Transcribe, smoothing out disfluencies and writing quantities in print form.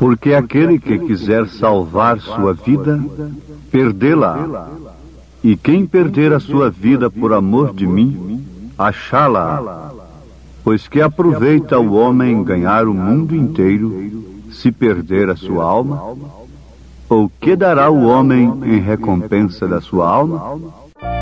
Porque aquele que quiser salvar sua vida, perdê-la. E quem perder a sua vida por amor de mim, achá-la. Pois que aproveita o homem ganhar o mundo inteiro, se perder a sua alma? Ou que dará o homem em recompensa da sua alma?